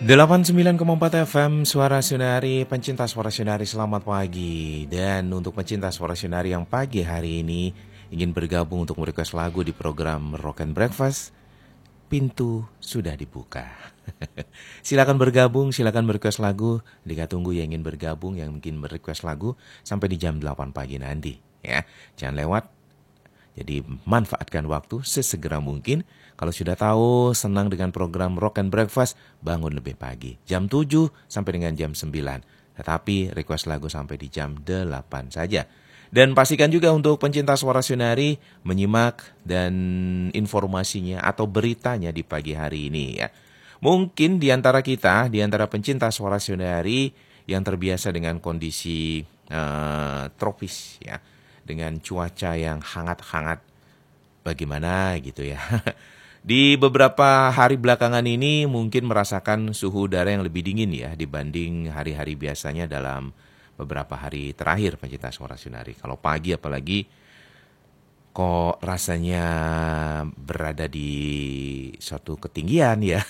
89,4 FM Suara Sunari, pencinta Suara Sunari, selamat pagi. Dan untuk pencinta Suara Sunari yang pagi hari ini ingin bergabung untuk merequest lagu di program Rock and Breakfast, pintu sudah dibuka. Silakan bergabung, silakan merequest lagu. Dika tunggu yang ingin bergabung, yang ingin merequest lagu sampai di jam 8 pagi nanti ya. Jangan lewat. Jadi manfaatkan waktu sesegera mungkin. Kalau sudah tahu senang dengan program Rock and Breakfast, bangun lebih pagi. Jam 7 sampai dengan jam 9. Tetapi request lagu sampai di jam 8 saja. Dan pastikan juga untuk pencinta Suara Sunari menyimak dan informasinya atau beritanya di pagi hari ini ya. Mungkin di antara kita, di antara pencinta Suara Sunari yang terbiasa dengan kondisi tropis ya, dengan cuaca yang hangat-hangat bagaimana gitu ya. Di beberapa hari belakangan ini mungkin merasakan suhu udara yang lebih dingin ya dibanding hari-hari biasanya dalam beberapa hari terakhir pencinta Suara Sunari. Kalau pagi apalagi kok rasanya berada di suatu ketinggian ya.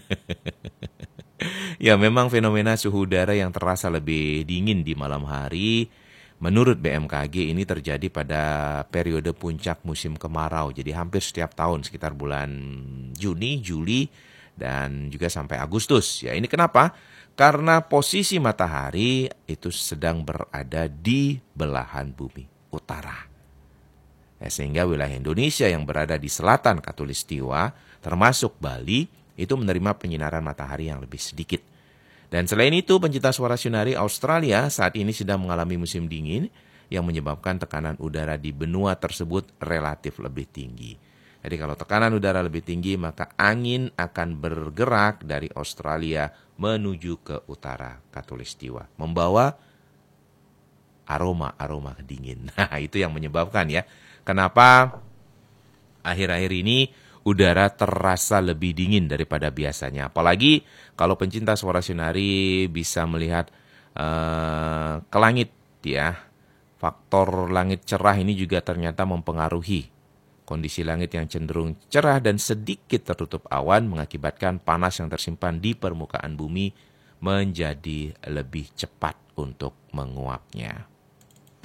Ya memang fenomena suhu udara yang terasa lebih dingin di malam hari menurut BMKG ini terjadi pada periode puncak musim kemarau. Jadi hampir setiap tahun sekitar bulan Juni, Juli, dan juga sampai Agustus. Ya ini kenapa? Karena posisi matahari itu sedang berada di belahan bumi utara. Ya, sehingga wilayah Indonesia yang berada di selatan Khatulistiwa, termasuk Bali, itu menerima penyinaran matahari yang lebih sedikit. Dan selain itu, pencinta Suara Sunari, Australia saat ini sedang mengalami musim dingin yang menyebabkan tekanan udara di benua tersebut relatif lebih tinggi. Jadi kalau tekanan udara lebih tinggi, maka angin akan bergerak dari Australia menuju ke utara Khatulistiwa, membawa aroma-aroma dingin. Nah, itu yang menyebabkan ya, kenapa akhir-akhir ini udara terasa lebih dingin daripada biasanya. Apalagi kalau pencinta Suara Sunari bisa melihat ke langit ya. Faktor langit cerah ini juga ternyata mempengaruhi. Kondisi langit yang cenderung cerah dan sedikit tertutup awan mengakibatkan panas yang tersimpan di permukaan bumi menjadi lebih cepat untuk menguapnya.